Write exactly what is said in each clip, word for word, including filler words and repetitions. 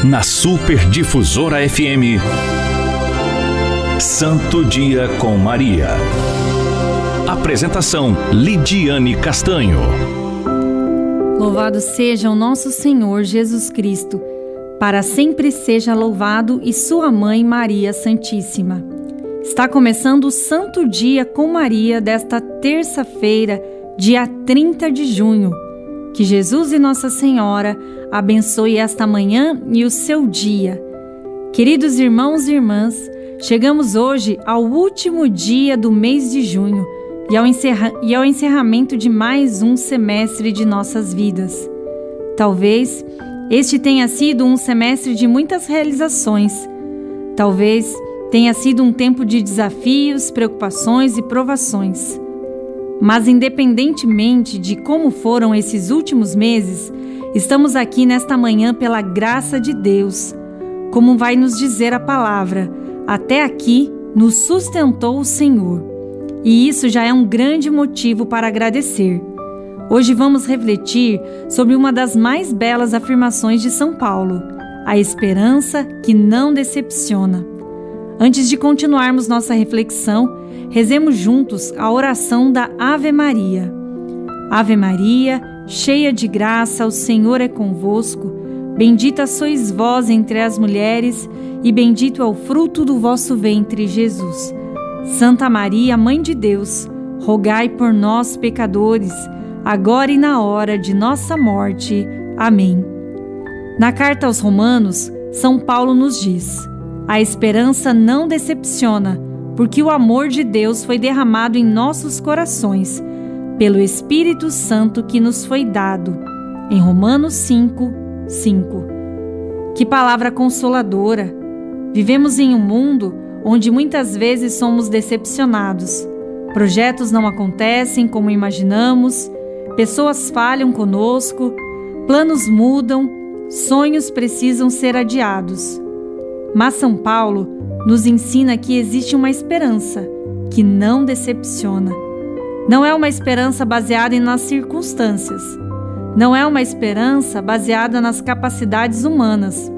na Super Difusora F M, Santo Dia com Maria. Apresentação: Lidiane Castanho. Louvado seja o nosso Senhor Jesus Cristo, para sempre seja louvado, e sua mãe Maria Santíssima. Está começando o Santo Dia com Maria desta terça-feira, dia trinta de junho. Que Jesus e Nossa Senhora abençoe esta manhã e o seu dia. Queridos irmãos e irmãs, chegamos hoje ao último dia do mês de junho e ao, encerra- e ao encerramento de mais um semestre de nossas vidas. Talvez este tenha sido um semestre de muitas realizações. Talvez tenha sido um tempo de desafios, preocupações e provações. Mas independentemente de como foram esses últimos meses, estamos aqui nesta manhã pela graça de Deus. Como vai nos dizer a palavra, até aqui nos sustentou o Senhor. E isso já é um grande motivo para agradecer. Hoje vamos refletir sobre uma das mais belas afirmações de São Paulo: a esperança que não decepciona. Antes de continuarmos nossa reflexão, rezemos juntos a oração da Ave Maria. Ave Maria, cheia de graça, o Senhor é convosco. Bendita sois vós entre as mulheres, e bendito é o fruto do vosso ventre, Jesus. Santa Maria, Mãe de Deus, rogai por nós, pecadores, agora e na hora de nossa morte. Amém. Na carta aos Romanos, São Paulo nos diz: a esperança não decepciona, porque o amor de Deus foi derramado em nossos corações, pelo Espírito Santo que nos foi dado. Em Romanos cinco, cinco. Que palavra consoladora! Vivemos em um mundo onde muitas vezes somos decepcionados. Projetos não acontecem como imaginamos, pessoas falham conosco, planos mudam, sonhos precisam ser adiados. Mas São Paulo nos ensina que existe uma esperança que não decepciona. Não é uma esperança baseada nas circunstâncias. Não é uma esperança baseada nas capacidades humanas.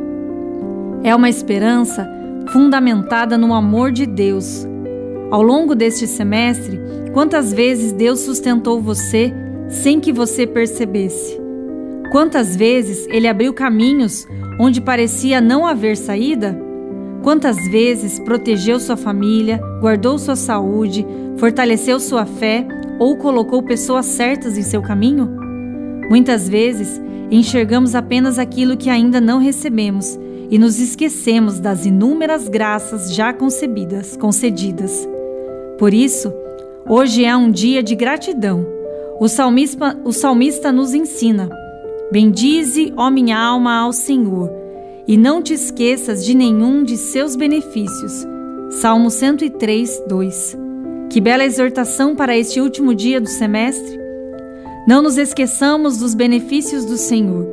É uma esperança fundamentada no amor de Deus. Ao longo deste semestre, quantas vezes Deus sustentou você sem que você percebesse? Quantas vezes Ele abriu caminhos onde parecia não haver saída? Quantas vezes protegeu sua família, guardou sua saúde, fortaleceu sua fé ou colocou pessoas certas em seu caminho? Muitas vezes enxergamos apenas aquilo que ainda não recebemos e nos esquecemos das inúmeras graças já concebidas, concedidas. Por isso, hoje é um dia de gratidão. O salmista, o salmista nos ensina: bendize, ó minha alma, ao Senhor, e não te esqueças de nenhum de seus benefícios. Salmo cento e três, dois. Que bela exortação para este último dia do semestre! Não nos esqueçamos dos benefícios do Senhor.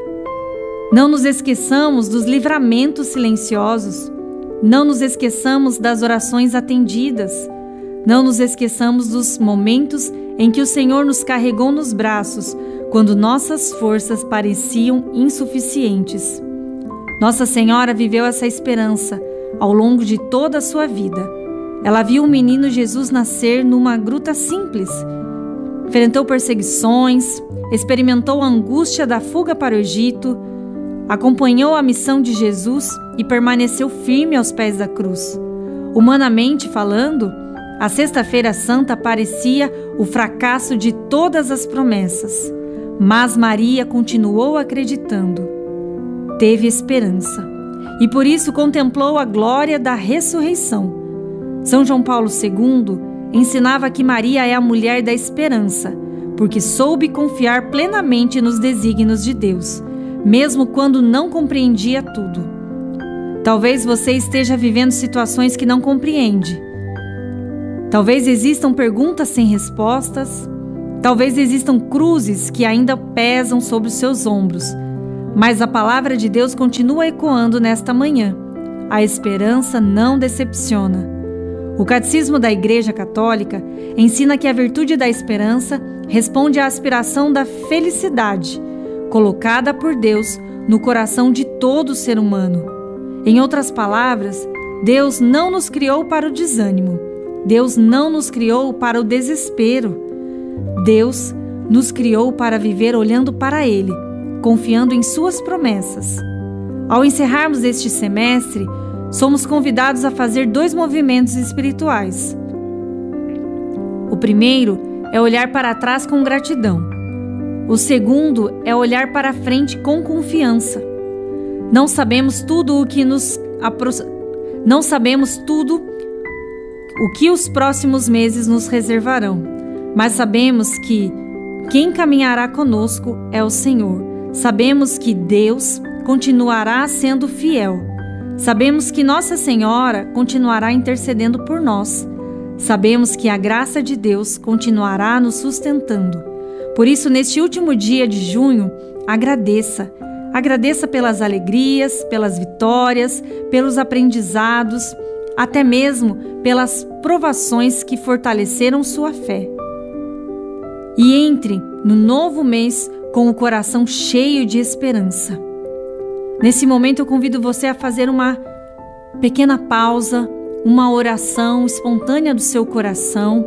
Não nos esqueçamos dos livramentos silenciosos. Não nos esqueçamos das orações atendidas. Não nos esqueçamos dos momentos em que o Senhor nos carregou nos braços, quando nossas forças pareciam insuficientes. Nossa Senhora viveu essa esperança ao longo de toda a sua vida. Ela viu o menino Jesus nascer numa gruta simples, enfrentou perseguições, experimentou a angústia da fuga para o Egito, acompanhou a missão de Jesus e permaneceu firme aos pés da cruz. Humanamente falando, a Sexta-feira Santa parecia o fracasso de todas as promessas, mas Maria continuou acreditando. Teve esperança e por isso contemplou a glória da ressurreição. São João Paulo segundo ensinava que Maria é a mulher da esperança, porque soube confiar plenamente nos desígnios de Deus, mesmo quando não compreendia tudo. Talvez você esteja vivendo situações que não compreende. Talvez existam perguntas sem respostas. Talvez existam cruzes que ainda pesam sobre os seus ombros. Mas a palavra de Deus continua ecoando nesta manhã. A esperança não decepciona. O Catecismo da Igreja Católica ensina que a virtude da esperança responde à aspiração da felicidade, colocada por Deus no coração de todo ser humano. Em outras palavras, Deus não nos criou para o desânimo. Deus não nos criou para o desespero. Deus nos criou para viver olhando para Ele, confiando em Suas promessas. Ao encerrarmos este semestre, somos convidados a fazer dois movimentos espirituais. O primeiro é olhar para trás com gratidão. O segundo é olhar para frente com confiança. Não sabemos tudo o que nos apro... Não sabemos tudo o que os próximos meses nos reservarão, mas sabemos que quem caminhará conosco é o Senhor. Sabemos que Deus continuará sendo fiel. Sabemos que Nossa Senhora continuará intercedendo por nós. Sabemos que a graça de Deus continuará nos sustentando. Por isso, neste último dia de junho, agradeça. Agradeça pelas alegrias, pelas vitórias, pelos aprendizados, até mesmo pelas provações que fortaleceram sua fé. E entre no novo mês com o coração cheio de esperança. Nesse momento eu convido você a fazer uma pequena pausa, uma oração espontânea do seu coração.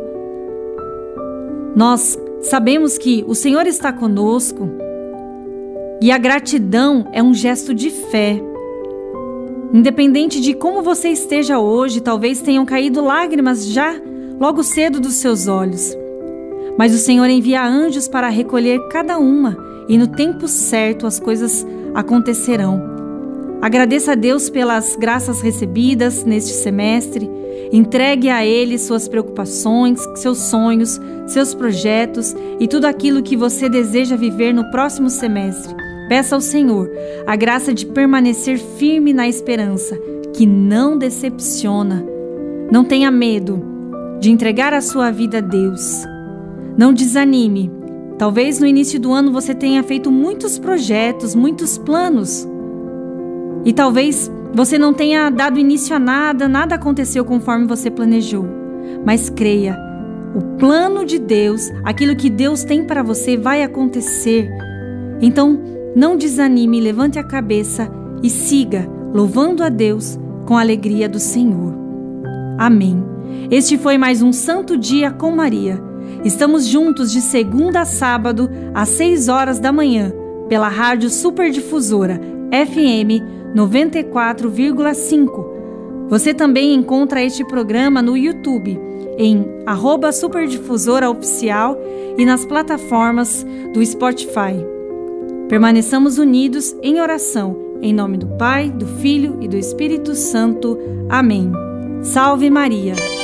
Nós sabemos que o Senhor está conosco e a gratidão é um gesto de fé. Independente de como você esteja hoje, talvez tenham caído lágrimas já logo cedo dos seus olhos. Mas o Senhor envia anjos para recolher cada uma e no tempo certo as coisas acontecerão. Agradeça a Deus pelas graças recebidas neste semestre. Entregue a Ele suas preocupações, seus sonhos, seus projetos e tudo aquilo que você deseja viver no próximo semestre. Peça ao Senhor a graça de permanecer firme na esperança, que não decepciona. Não tenha medo de entregar a sua vida a Deus. Não desanime. Talvez no início do ano você tenha feito muitos projetos, muitos planos. E talvez você não tenha dado início a nada, nada aconteceu conforme você planejou. Mas creia, o plano de Deus, aquilo que Deus tem para você vai acontecer. Então, não desanime, levante a cabeça e siga louvando a Deus com a alegria do Senhor. Amém. Este foi mais um Santo Dia com Maria. Estamos juntos de segunda a sábado, às seis horas da manhã, pela Rádio Superdifusora, F M noventa e quatro vírgula cinco. Você também encontra este programa no YouTube, em arroba Superdifusora Oficial e nas plataformas do Spotify. Permaneçamos unidos em oração, em nome do Pai, do Filho e do Espírito Santo. Amém. Salve Maria!